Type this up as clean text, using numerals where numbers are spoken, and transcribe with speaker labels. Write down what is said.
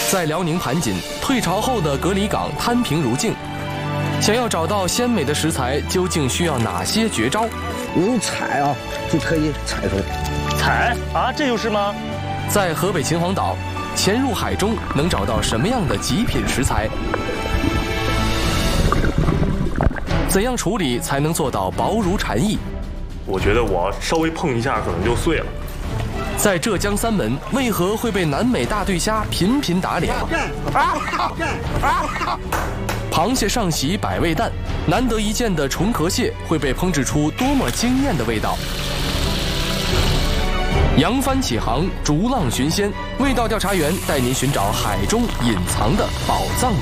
Speaker 1: 在辽宁盘锦，退潮后的隔离港摊平如镜。想要找到鲜美的食材，究竟需要哪些绝招？
Speaker 2: 用采啊，就可以采出来。
Speaker 3: 采啊，这就是吗？
Speaker 1: 在河北秦皇岛，潜入海中能找到什么样的极品食材？怎样处理才能做到薄如蝉翼？
Speaker 3: 我觉得我稍微碰一下可能就碎了。
Speaker 1: 在浙江三门，为何会被南美大对虾频频打脸？螃蟹上席百味淡，难得一见的重壳蟹会被烹制出多么惊艳的味道？扬帆起航，逐浪寻鲜，味道调查员带您寻找海中隐藏的宝藏。